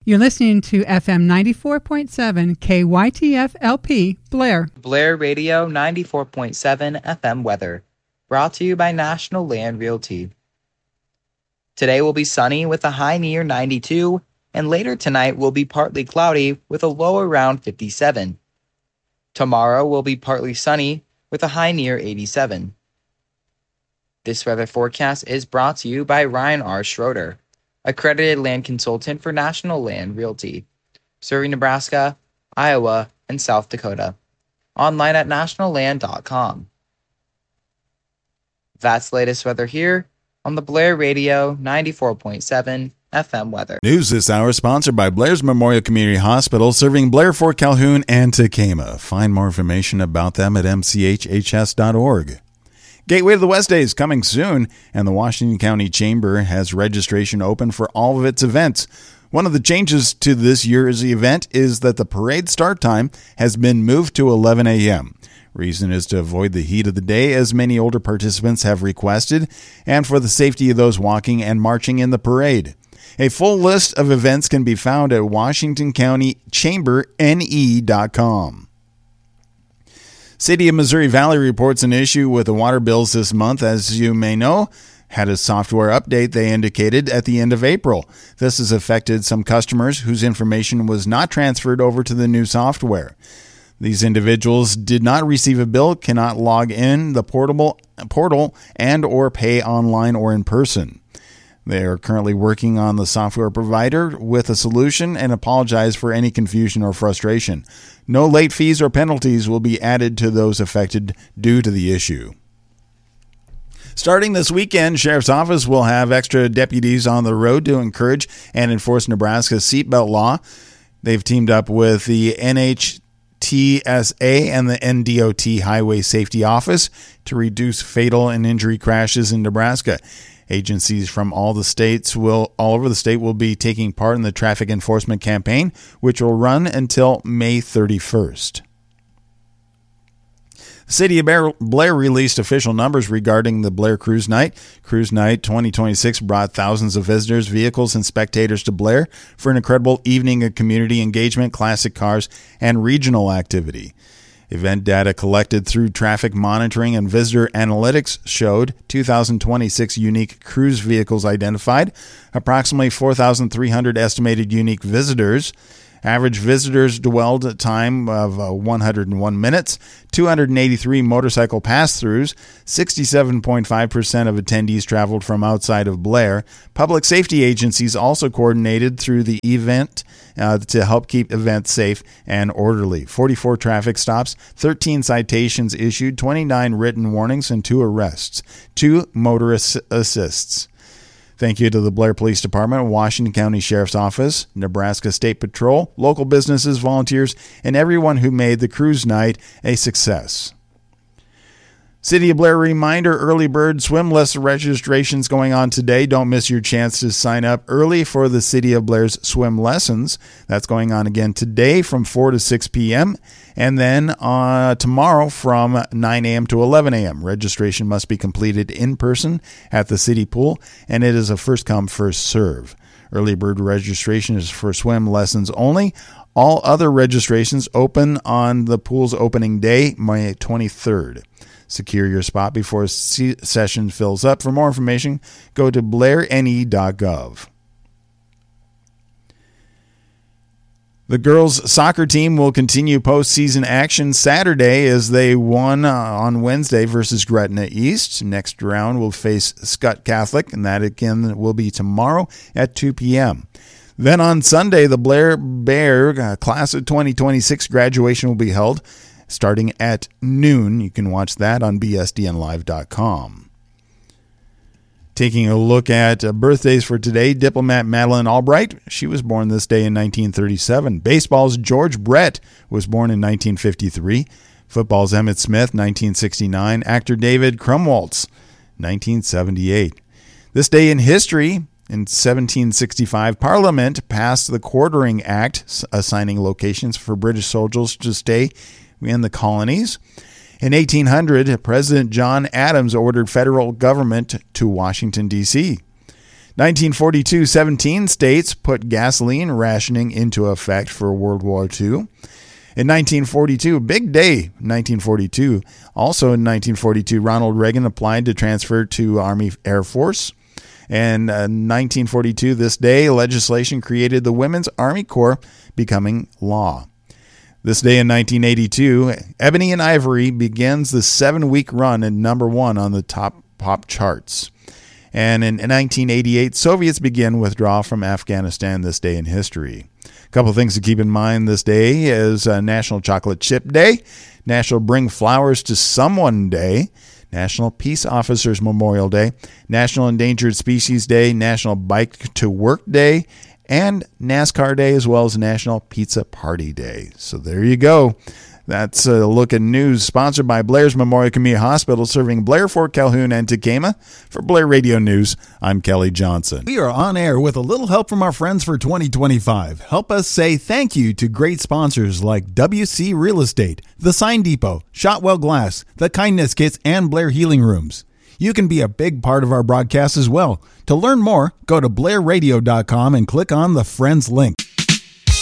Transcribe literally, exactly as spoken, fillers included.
You're listening to F M ninety-four point seven K Y T F L P, Blair. Blair Radio ninety-four point seven F M weather. Brought to you by National Land Realty. Today will be sunny with a high near ninety-two, and later tonight will be partly cloudy with a low around fifty-seven. Tomorrow will be partly sunny with a high near eighty-seven. This weather forecast is brought to you by Ryan R. Schroeder, accredited land consultant for National Land Realty, serving Nebraska, Iowa, and South Dakota. Online at national land dot com. That's the latest weather here on the Blair Radio ninety-four point seven F M weather. News this hour sponsored by Blair's Memorial Community Hospital, serving Blair, Fort Calhoun, and Tacoma. Find more information about them at m c h h s dot org. Gateway to the West Day is coming soon, and the Washington County Chamber has registration open for all of its events. One of the changes to this year's event is that the parade start time has been moved to eleven a.m. Reason is to avoid the heat of the day, as many older participants have requested, and for the safety of those walking and marching in the parade. A full list of events can be found at washington county chamber n e dot com. City of Missouri Valley reports an issue with the water bills this month. As you may know, had a software update, they indicated, at the end of April. This has affected some customers whose information was not transferred over to the new software. These individuals did not receive a bill, cannot log in the portable portal, and or pay online or in person. They are currently working on the software provider with a solution and apologize for any confusion or frustration. No late fees or penalties will be added to those affected due to the issue. Starting this weekend, Sheriff's Office will have extra deputies on the road to encourage and enforce Nebraska's seatbelt law. They've teamed up with the N H T S A and the N D O T Highway Safety Office to reduce fatal and injury crashes in Nebraska. Agencies from all the states will, all over the state will be taking part in the traffic enforcement campaign, which will run until May thirty-first. The City of Blair released official numbers regarding the Blair Cruise Night. Cruise Night twenty twenty-six brought thousands of visitors, vehicles, and spectators to Blair for an incredible evening of community engagement, classic cars, and regional activity. Event data collected through traffic monitoring and visitor analytics showed two thousand twenty-six unique cruise vehicles identified, approximately four thousand three hundred estimated unique visitors. Average visitors dwelled time of uh, one hundred one minutes, two hundred eighty-three motorcycle pass-throughs, sixty-seven point five percent of attendees traveled from outside of Blair. Public safety agencies also coordinated through the event uh, to help keep events safe and orderly. forty-four traffic stops, thirteen citations issued, twenty-nine written warnings, and two arrests, two motorist assists. Thank you to the Blair Police Department, Washington County Sheriff's Office, Nebraska State Patrol, local businesses, volunteers, and everyone who made the cruise night a success. City of Blair reminder, early bird swim lesson registrations going on today. Don't miss your chance to sign up early for the City of Blair's swim lessons. That's going on again today from four to six p.m. and then uh, tomorrow from nine a.m. to eleven a.m. Registration must be completed in person at the city pool, and it is a first come, first serve. Early bird registration is for swim lessons only. All other registrations open on the pool's opening day, May twenty-third. Secure your spot before se- session fills up. For more information, go to blair n e dot gov. The girls' soccer team will continue postseason action Saturday as they won uh, on Wednesday versus Gretna East. Next round will face Scott Catholic, and that again will be tomorrow at two p.m. Then on Sunday, the Blair Bear uh, Class of twenty twenty-six graduation will be held starting at noon. You can watch that on b s d n live dot com. Taking a look at uh, birthdays for today, diplomat Madeleine Albright. She was born this day in nineteen thirty-seven. Baseball's George Brett was born in nineteen fifty-three. Football's Emmitt Smith, nineteen sixty-nine. Actor David Krumholtz, nineteen seventy-eight. This day in history, in seventeen sixty-five, Parliament passed the Quartering Act, assigning locations for British soldiers to stay in the colonies. In eighteen hundred, President John Adams ordered federal government to Washington, D C nineteen forty-two, seventeen states put gasoline rationing into effect for World War Two. In nineteen forty-two, big day, nineteen forty-two. Also in nineteen forty-two, Ronald Reagan applied to transfer to Army Air Force. And uh, nineteen forty-two, this day, legislation created the Women's Army Corps, becoming law. This day in nineteen eighty-two, Ebony and Ivory begins the seven-week run at number one on the top pop charts. And in nineteen eighty-eight, Soviets begin withdrawal from Afghanistan this day in history. A couple things to keep in mind this day is uh, National Chocolate Chip Day, National Bring Flowers to Someone Day, National Peace Officers Memorial Day, National Endangered Species Day, National Bike to Work Day, and NASCAR Day, as well as National Pizza Party Day. So there you go. That's a look at news sponsored by Blair's Memorial Community Hospital, serving Blair, Fort Calhoun, and Tekamah. For Blair Radio News, I'm Kelly Johnson. We are on air with a little help from our friends for twenty twenty-five. Help us say thank you to great sponsors like W C Real Estate, The Sign Depot, Shotwell Glass, The Kindness Kits, and Blair Healing Rooms. You can be a big part of our broadcast as well. To learn more, go to blair radio dot com and click on the Friends link.